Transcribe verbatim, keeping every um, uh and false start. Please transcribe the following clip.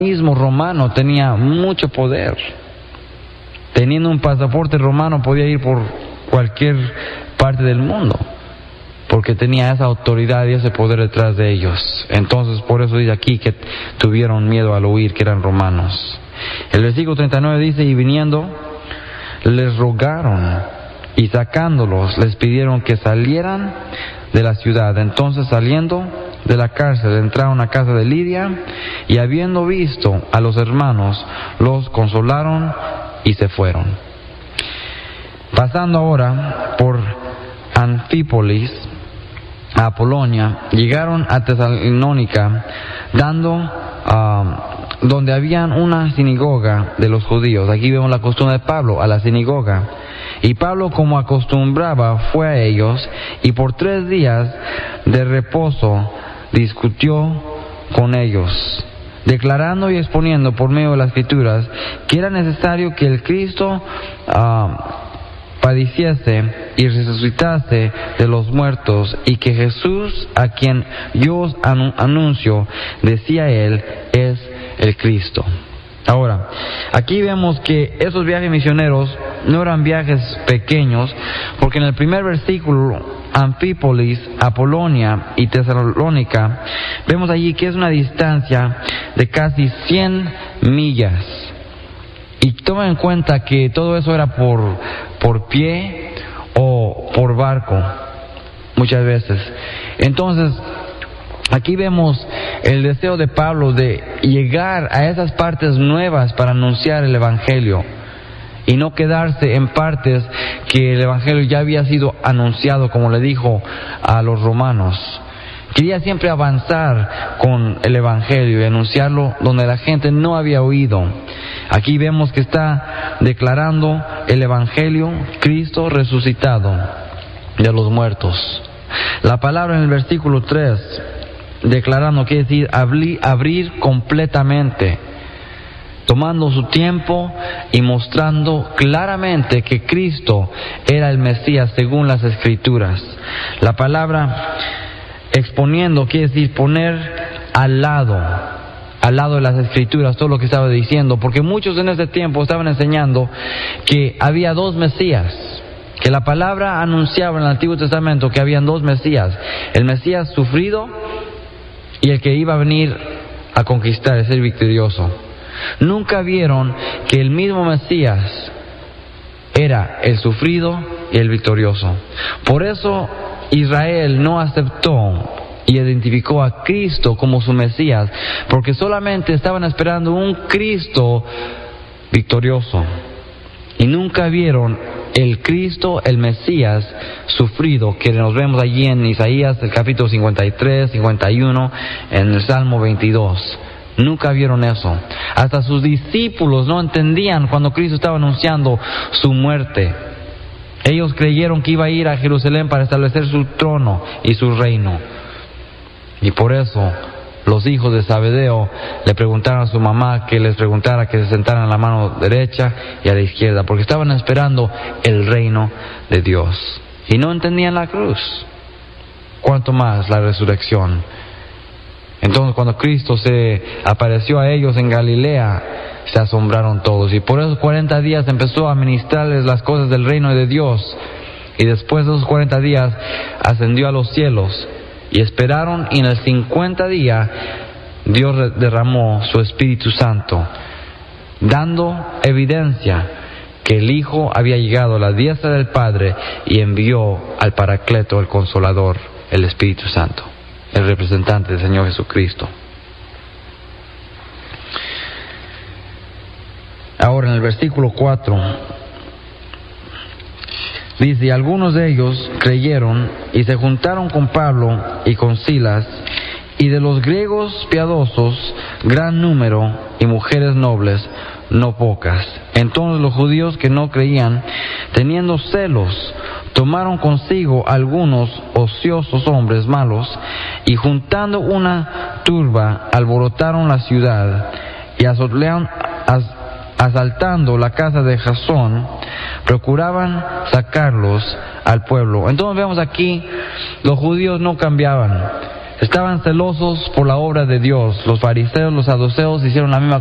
mismo romano tenía mucho poder. Teniendo un pasaporte romano podía ir por cualquier parte del mundo, porque tenía esa autoridad y ese poder detrás de ellos. Entonces por eso dice aquí que tuvieron miedo al oír que eran romanos. El versículo treinta y nueve dice: y viniendo les rogaron, y sacándolos les pidieron que salieran de la ciudad. Entonces, saliendo de la cárcel, entraron a casa de Lidia, y habiendo visto a los hermanos, los consolaron y se fueron. Pasando ahora por Anfípolis a Apolonia, llegaron a Tesalónica, dando uh, donde habían una sinagoga de los judíos. Aquí vemos la costumbre de Pablo, a la sinagoga. Y Pablo, como acostumbraba, fue a ellos, y por tres días de reposo discutió con ellos, declarando y exponiendo por medio de las Escrituras que era necesario que el Cristo uh, padeciese y resucitase de los muertos, y que Jesús, a quien yo os anuncio, decía él, es el Cristo. Ahora, aquí vemos que esos viajes misioneros no eran viajes pequeños, porque en el primer versículo, Anfípolis, Apolonia y Tesalónica, vemos allí que es una distancia de casi cien millas. Y toma en cuenta que todo eso era por, por pie o por barco, muchas veces. Entonces, aquí vemos el deseo de Pablo de llegar a esas partes nuevas para anunciar el Evangelio, y no quedarse en partes que el Evangelio ya había sido anunciado, como le dijo a los romanos. Quería siempre avanzar con el Evangelio y anunciarlo donde la gente no había oído. Aquí vemos que está declarando el Evangelio, Cristo resucitado de los muertos. La palabra en el versículo tres, declarando, quiere decir abrir, abrir completamente, tomando su tiempo y mostrando claramente que Cristo era el Mesías según las Escrituras. La palabra exponiendo quiere decir poner al lado, al lado de las Escrituras todo lo que estaba diciendo, porque muchos en ese tiempo estaban enseñando que había dos Mesías, que la palabra anunciaba en el Antiguo Testamento que habían dos Mesías, el Mesías sufrido y el que iba a venir a conquistar, a ser victorioso. Nunca vieron que el mismo Mesías era el sufrido y el victorioso. Por eso Israel no aceptó y identificó a Cristo como su Mesías, porque solamente estaban esperando un Cristo victorioso, y nunca vieron el Cristo, el Mesías sufrido, que nos vemos allí en Isaías, el capítulo cincuenta y tres, cincuenta y uno, en el Salmo veintidós. Nunca vieron eso. Hasta sus discípulos no entendían cuando Cristo estaba anunciando su muerte. Ellos creyeron que iba a ir a Jerusalén para establecer su trono y su reino. Y por eso los hijos de Zebedeo le preguntaron a su mamá que les preguntara que se sentaran a la mano derecha y a la izquierda, porque estaban esperando el reino de Dios. Y no entendían la cruz, cuanto más la resurrección. Entonces, cuando Cristo se apareció a ellos en Galilea, se asombraron todos, y por esos cuarenta días empezó a ministrarles las cosas del reino de Dios, y después de esos cuarenta días ascendió a los cielos, y esperaron, y en el cincuenta día Dios derramó su Espíritu Santo, dando evidencia que el Hijo había llegado a la diestra del Padre y envió al Paracleto, el Consolador, el Espíritu Santo, el representante del Señor Jesucristo. Ahora en el versículo cuatro dice: y algunos de ellos creyeron y se juntaron con Pablo y con Silas, y de los griegos piadosos gran número, y mujeres nobles no pocas. Entonces los judíos que no creían, teniendo celos, tomaron consigo algunos ociosos hombres malos, y juntando una turba alborotaron la ciudad, y azolearon, as, asaltando la casa de Jasón, procuraban sacarlos al pueblo. Entonces vemos aquí, los judíos no cambiaban. estaban celosos por la obra de Dios. Los fariseos, los saduceos hicieron la misma